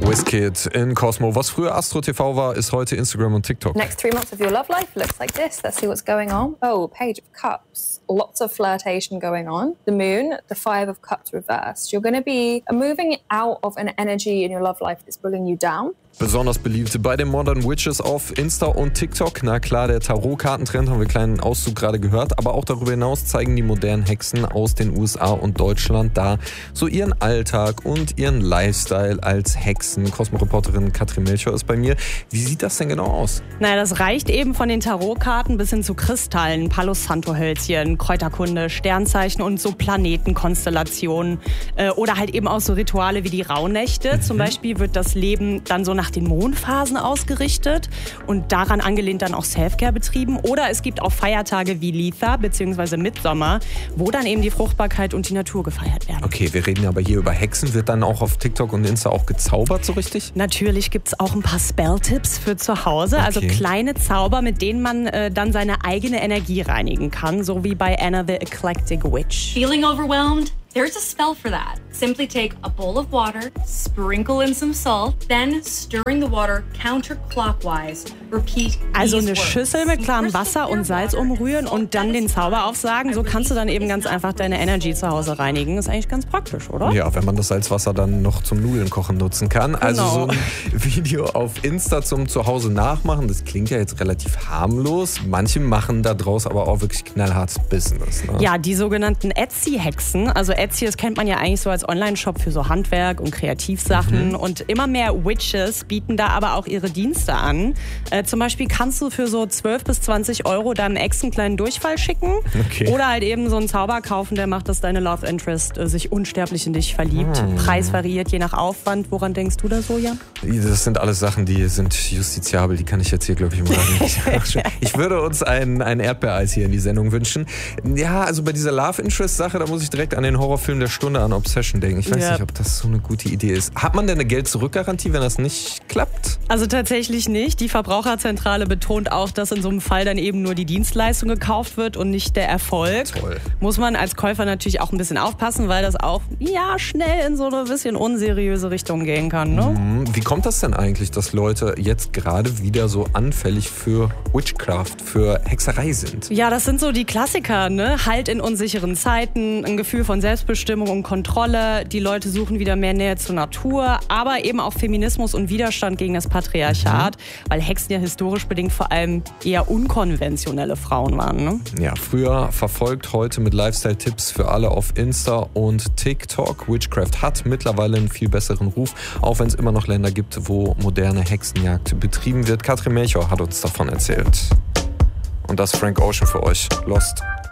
Wizkid in Cosmo. Was früher Astro TV war, ist heute Instagram und TikTok. Next 3 months of your love life looks like this. Let's see what's going on. Oh, Page of Cups. Lots of flirtation going on. The Moon, the Five of Cups reversed. You're going to be moving out of an energy in your love life that's bringing you down. Besonders beliebt bei den Modern Witches auf Insta und TikTok. Na klar, der Tarotkartentrend haben wir einen kleinen Auszug gerade gehört. Aber auch darüber hinaus zeigen die modernen Hexen aus den USA und Deutschland da so ihren Alltag und ihren Lifestyle als Hexen. Cosmo-Reporterin Katrin Melchior ist bei mir. Wie sieht das denn genau aus? Naja, das reicht eben von den Tarotkarten bis hin zu Kristallen, Palo Santo-Hölzchen, Kräuterkunde, Sternzeichen und so Planetenkonstellationen. Oder halt eben auch so Rituale wie die Rauhnächte. Zum Beispiel wird das Leben dann so nach den Mondphasen ausgerichtet und daran angelehnt dann auch Selfcare betrieben. Oder es gibt auch Feiertage wie Litha bzw. Midsommar, wo dann eben die Fruchtbarkeit und die Natur gefeiert werden. Okay, wir reden aber hier über Hexen. Wird dann auch auf TikTok und Insta auch gezaubert so richtig? Natürlich gibt es auch ein paar Spell-Tipps für zu Hause. Okay. Also kleine Zauber, mit denen man dann seine eigene Energie reinigen kann. So wie bei Anna the Eclectic Witch. Feeling overwhelmed? There's a spell for that. Simply take a bowl of water, sprinkle in some salt, then stirring the water counterclockwise. Repeat Also these eine words. Schüssel mit klarem Wasser und Salz umrühren und dann den Zauber aufsagen. So kannst du dann eben ganz einfach deine Energy zu Hause reinigen. Ist eigentlich ganz praktisch, oder? Ja, wenn man das Salzwasser dann noch zum Nudelnkochen nutzen kann. Also Genau. so ein Video auf Insta zum Zuhause nachmachen, das klingt ja jetzt relativ harmlos. Manche machen da draus aber auch wirklich knallhartes Business. Ne? Ja, die sogenannten Etsy-Hexen. Also Etsy, das kennt man ja eigentlich so als Online-Shop für so Handwerk und Kreativsachen. Und immer mehr Witches bieten da aber auch ihre Dienste an. Zum Beispiel kannst du für so 12 bis 20 Euro deinem Ex einen kleinen Durchfall schicken. Okay. Oder halt eben so einen Zauber kaufen, der macht, dass deine Love Interest sich unsterblich in dich verliebt. Preis variiert je nach Aufwand. Woran denkst du da so, Jan? Das sind alles Sachen, die sind justiziabel. Die kann ich jetzt hier, glaube ich, mal nicht. Ich würde uns ein Erdbeereis hier in die Sendung wünschen. Ja, also bei dieser Love Interest-Sache, da muss ich direkt an den Horrorfilm der Stunde, an Obsession denken. Ich weiß nicht, ob das so eine gute Idee ist. Hat man denn eine Geld-Zurück-Garantie, wenn das nicht klappt? Also tatsächlich nicht. Die Verbraucherzentrale betont auch, dass in so einem Fall dann eben nur die Dienstleistung gekauft wird und nicht der Erfolg. Toll. Muss man als Käufer natürlich auch ein bisschen aufpassen, weil das auch schnell in so eine bisschen unseriöse Richtung gehen kann. Ne? Wie kommt das denn eigentlich, dass Leute jetzt gerade wieder so anfällig für Witchcraft, für Hexerei sind? Ja, das sind so die Klassiker, ne? Halt in unsicheren Zeiten, ein Gefühl von Selbstbestimmung und Kontrolle. Die Leute suchen wieder mehr Nähe zur Natur, aber eben auch Feminismus und Widerstand gegen das Patriarchat, weil Hexen ja historisch bedingt vor allem eher unkonventionelle Frauen waren. Ne? Ja, früher verfolgt, heute mit Lifestyle-Tipps für alle auf Insta und TikTok. Witchcraft hat mittlerweile einen viel besseren Ruf, auch wenn es immer noch Länder gibt, wo moderne Hexenjagd betrieben wird. Katrin Melchior hat uns davon erzählt. Und das Frank Ocean für euch. Lost.